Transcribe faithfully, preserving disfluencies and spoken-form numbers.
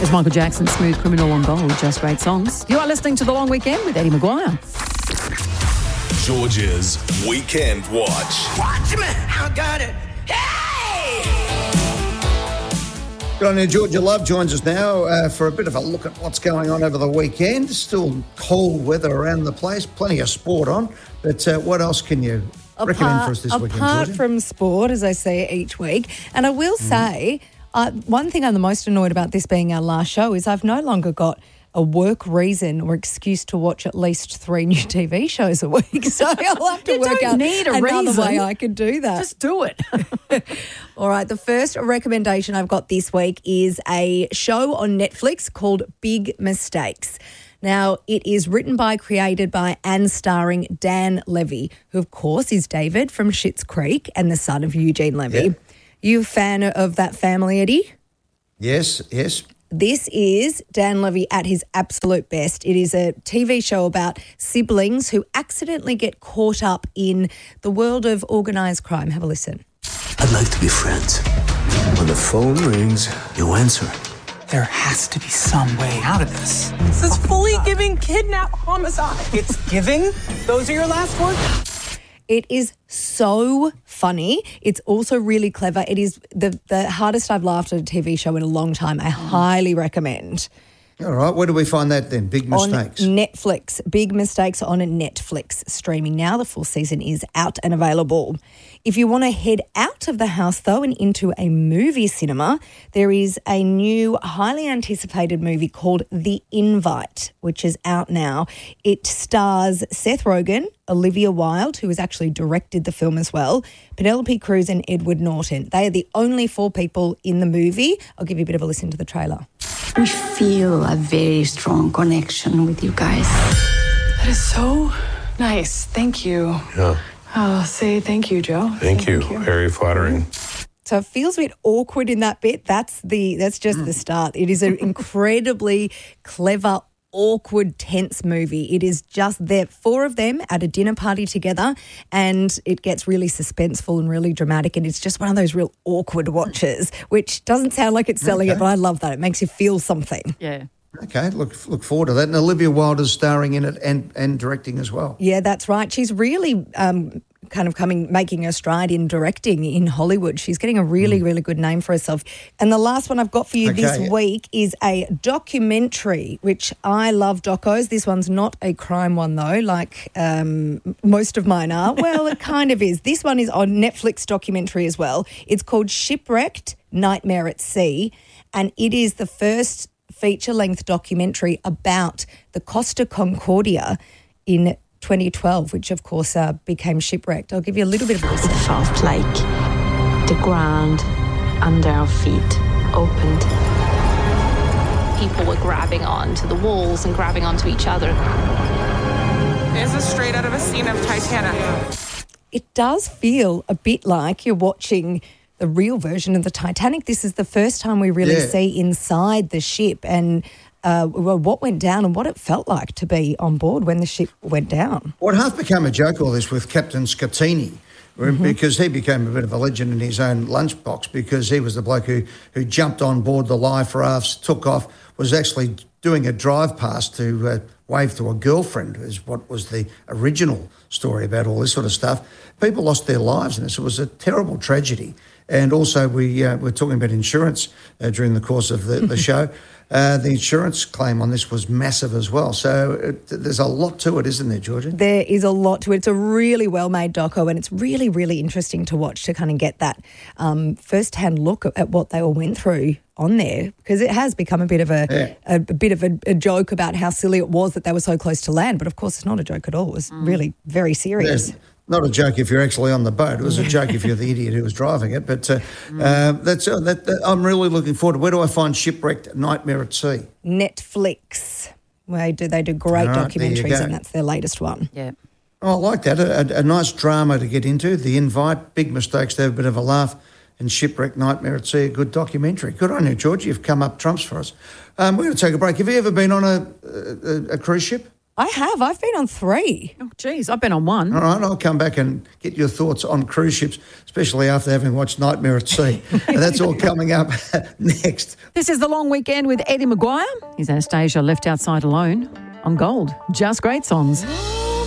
It's Michael Jackson's Smooth Criminal on Gold, just great songs. You are listening to The Long Weekend with Eddie Maguire. Georgia's Weekend Watch. Watch me, I got it. Hey! Good on you, Georgia Love joins us now uh, for a bit of a look at what's going on over the weekend. Still cold weather around the place, plenty of sport on. But uh, what else can you apart, recommend for us this weekend, Apart Georgia? from sport, as I say each week, and I will mm. say, uh, one thing I'm the most annoyed about this being our last show is I've no longer got a work reason or excuse to watch at least three new T V shows a week. So I'll have to you work don't out need a another reason. way I can do that. Just do it. All right, the first recommendation I've got this week is a show on Netflix called Big Mistakes. Now, it is written by, created by, and starring Dan Levy, who, of course, is David from Schitt's Creek and the son of Eugene Levy. Yeah. You a fan of that family, Eddie? Yes, yes. This is Dan Levy at his absolute best. It is a T V show about siblings who accidentally get caught up in the world of organised crime. Have a listen. I'd like to be friends. When the phone rings, you answer. There has to be some way out of this. This is fully giving kidnap homicide. It's giving? Those are your last words? It is so funny. It's also really clever. It is the, the hardest I've laughed at a T V show in a long time. I highly recommend. All right, where do we find that then? Big Mistakes? On Netflix. Big Mistakes on Netflix, streaming now. The full season is out and available. If you want to head out of the house, though, and into a movie cinema, there is a new, highly anticipated movie called The Invite, which is out now. It stars Seth Rogen, Olivia Wilde, who has actually directed the film as well, Penelope Cruz and Edward Norton. They are the only four people in the movie. I'll give you a bit of a listen to the trailer. We feel a very strong connection with you guys. That is so nice. Thank you. Yeah. Oh, say thank you, Joe. Thank, say you. thank you. Very flattering. So it feels a bit awkward in that bit. That's the that's just mm. the start. It is an incredibly clever, awkward, tense movie. It is just there, four of them at a dinner party together, and it gets really suspenseful and really dramatic, and it's just one of those real awkward watches, which doesn't sound like it's selling Okay. it, but I love that. It makes you feel something. Yeah. Okay, look look forward to that. And Olivia Wilde is starring in it and, and directing as well. Yeah, that's right. She's really um, kind of coming, making her stride in directing in Hollywood. She's getting a really, mm. really good name for herself. And the last one I've got for you Okay. this week is a documentary, which I love docos. This one's not a crime one, though, like um, most of mine are. Well, it kind of is. This one is on Netflix documentary as well. It's called Shipwrecked, Nightmare at Sea, and it is the first feature-length documentary about the Costa Concordia in twenty twelve, which, of course, uh, became shipwrecked. I'll give you a little bit of a listen. It felt like the ground under our feet opened. People were grabbing onto the walls and grabbing onto each other. This is straight out of a scene of Titanic. It does feel a bit like you're watching the real version of the Titanic. This is the first time we really Yeah. see inside the ship and uh, well, what went down and what it felt like to be on board when the ship went down. What half became a joke, all this, with Captain Scattini, mm-hmm. because he became a bit of a legend in his own lunchbox, because he was the bloke who, who jumped on board the life rafts, took off, was actually doing a drive past to uh, wave to a girlfriend, is what was the original story about all this sort of stuff. People lost their lives in this. It was a terrible tragedy. And also we uh, were talking about insurance uh, during the course of the, the show. Uh, the insurance claim on this was massive as well. So it, there's a lot to it, isn't there, Georgia? There is a lot to it. It's a really well-made doco, and it's really, really interesting to watch, to kind of get that um, first-hand look at, at what they all went through on there, because it has become a bit of a, yeah. a, a bit of a, a joke about how silly it was that they were so close to land. But of course, it's not a joke at all. It was mm. really very serious. Yeah. Not a joke if you're actually on the boat. It was a joke if you're the idiot who was driving it. But uh, mm. uh, that's uh, that, that, I'm really looking forward to. Where do I find Shipwrecked, Nightmare at Sea? Netflix. Where do they do great All right, documentaries, and that's their latest one. Yeah. Oh, I like that. A, a, a nice drama to get into. The Invite, Big Mistakes to have a bit of a laugh, and Shipwrecked, Nightmare at Sea, a good documentary. Good on you, George. You've come up trumps for us. Um, we're going to take a break. Have you ever been on a, a, a cruise ship? I have. I've been on three. Oh, geez, I've been on one. All right, I'll come back and get your thoughts on cruise ships, especially after having watched Nightmare at Sea. And that's all coming up next. This is The Long Weekend with Eddie Maguire. Is Anastasia left outside alone? On Gold. Just great songs.